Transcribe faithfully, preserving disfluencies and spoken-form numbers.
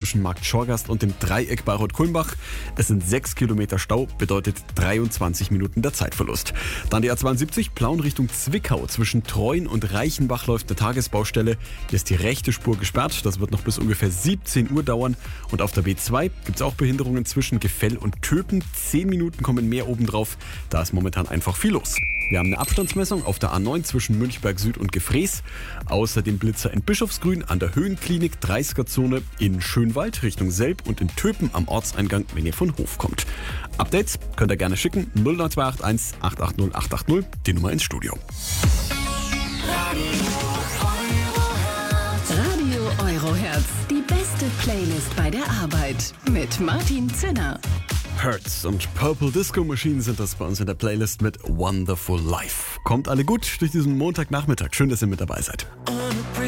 zwischen Markt Schorgast und dem Dreieck Bayreuth-Kulmbach. Es sind sechs Kilometer Stau, bedeutet dreiundzwanzig Minuten der Zeitverlust. Dann die A zweiundsiebzig, Plauen Richtung Zwickau. Zwischen Treuen und Reichenbach läuft eine Tagesbaustelle. Hier ist die rechte Spur gesperrt. Das wird noch bis ungefähr siebzehn Uhr dauern. Und auf der B zwei gibt es auch Behinderungen zwischen Gefell und Töpen. Zehn Minuten kommen mehr obendrauf. Da ist momentan einfach viel los. Wir haben eine Abstandsmessung auf der A neun zwischen Münchberg Süd und Gefrees. Außerdem Blitzer in Bischofsgrün, an der Höhenklinik, dreißiger-Zone in Schönwald Richtung Selb und in Töpen am Ortseingang, wenn ihr von Hof kommt. Updates könnt ihr gerne schicken. null neun zwei acht eins acht acht null acht acht null, die Nummer ins Studio. Radio Eurohertz, die beste Playlist bei der Arbeit mit Martin Zinner. Hertz und Purple Disco Machine sind das bei uns in der Playlist mit Wonderful Life. Kommt alle gut durch diesen Montagnachmittag. Schön, dass ihr mit dabei seid.